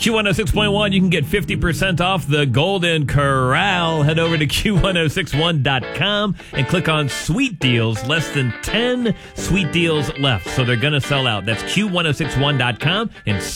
Q106.1, you can get 50% off the Golden Corral. Head over to Q1061.com and click on Sweet Deals. Less than 10 sweet deals left, so they're going to sell out. That's Q1061.com and